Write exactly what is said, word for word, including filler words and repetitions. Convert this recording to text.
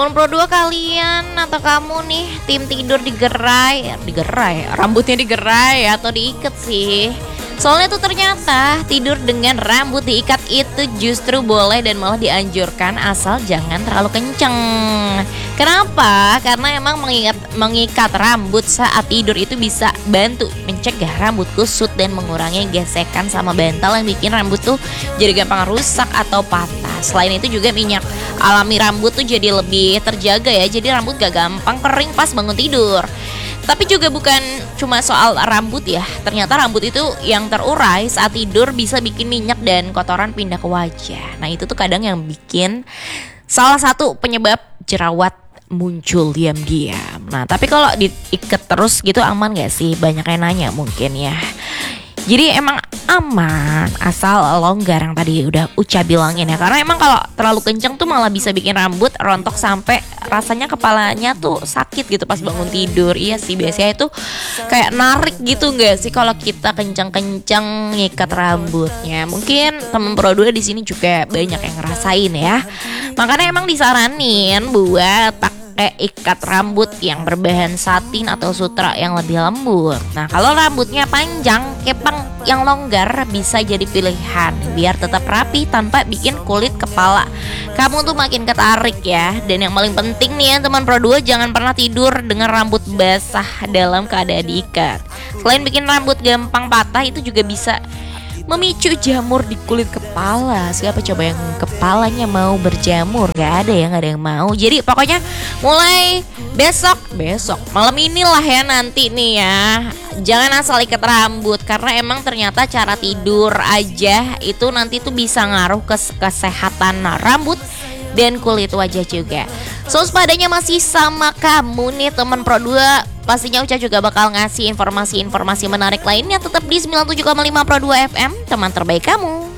Teman Pro dua kalian atau kamu nih tim tidur digerai, digerai, rambutnya digerai atau diikat sih? Soalnya tuh ternyata tidur dengan rambut diikat itu justru boleh dan malah dianjurkan asal jangan terlalu kenceng. Kenapa? Karena emang mengikat, mengikat rambut saat tidur itu bisa bantu mencegah rambut kusut dan mengurangi gesekan sama bantal yang bikin rambut tuh jadi gampang rusak atau patah. Selain itu juga minyak alami rambut tuh jadi lebih terjaga ya, jadi rambut gak gampang kering pas bangun tidur. Tapi juga bukan cuma soal rambut ya, ternyata rambut itu yang terurai saat tidur bisa bikin minyak dan kotoran pindah ke wajah. Nah itu tuh kadang yang bikin salah satu penyebab jerawat muncul diam-diam. Nah tapi kalau diikat terus gitu aman gak sih? Banyak yang nanya mungkin ya. Jadi emang aman asal longgar yang tadi udah Uca bilangin ya. Karena emang kalau terlalu kenceng tuh malah bisa bikin rambut rontok sampai rasanya kepalanya tuh sakit gitu pas bangun tidur. Iya sih, biasanya itu kayak narik gitu nggak sih kalau kita kenceng-kenceng ngikat rambutnya. Mungkin temen Pro dua di sini juga banyak yang ngerasain ya. Makanya emang disaranin buat pakai ikat rambut yang berbahan satin atau sutra yang lebih lembut. Nah kalau rambutnya panjang, kepang yang longgar bisa jadi pilihan biar tetap rapi tanpa bikin kulit kepala kamu tuh makin ketarik ya. Dan yang paling penting nih ya teman Pro dua, jangan pernah tidur dengan rambut basah dalam keadaan diikat. Selain bikin rambut gampang patah, itu juga bisa memicu jamur di kulit kepala. Siapa coba yang kepalanya mau berjamur? Gak ada ya, gak ada yang mau. Jadi pokoknya mulai besok Besok malam inilah ya nanti nih ya, jangan asal ikat rambut. Karena emang ternyata cara tidur aja itu nanti tuh bisa ngaruh ke kesehatan rambut dan kulit wajah juga. So sepadanya masih sama kamu nih teman Pro dua. Pastinya Uca juga bakal ngasih informasi-informasi menarik lainnya. Tetap di sembilan puluh tujuh koma lima Pro dua F M, teman terbaik kamu.